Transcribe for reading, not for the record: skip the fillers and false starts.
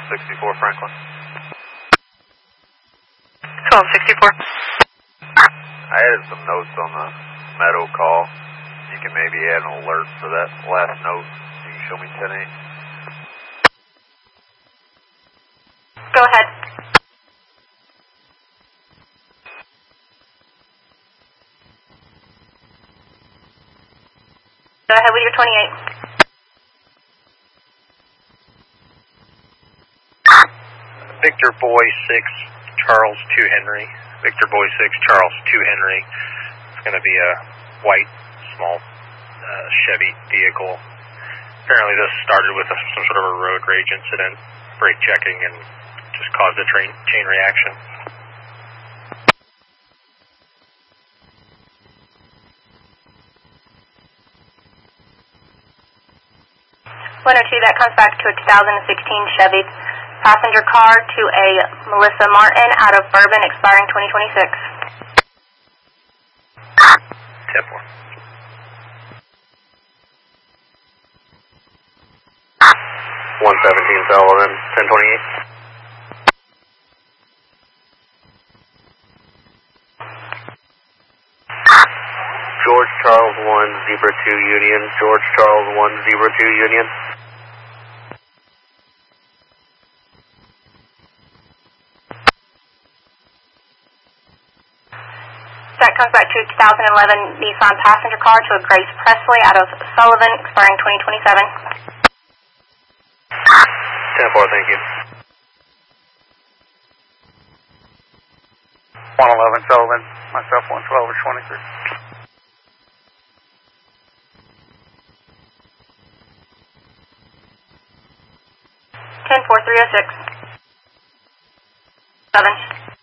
1264 Franklin. 1264. I added some notes on the Meadow call. You can maybe add an alert for that last note. You can show me 10-8. Go ahead. Go ahead with your 28. Victor Boy 6, Charles 2 Henry. Victor Boy 6, Charles 2 Henry. It's going to be a white, small Chevy vehicle. Apparently this started with some sort of a road rage incident, brake checking, and just caused a chain reaction. That comes back to a 2016 Chevy passenger car to a Melissa Martin out of Bourbon, expiring 2026. 10-4. 117 Sullivan, 1028. George Charles 1, Zebra 2 Union. George Charles 1, Zebra 2 Union. That comes back to a 2011 Nissan passenger car to a Grace Presley out of Sullivan, expiring 2027. 10-4, thank you. 111 Sullivan, myself 112 or 23. 10-4, 306. 7.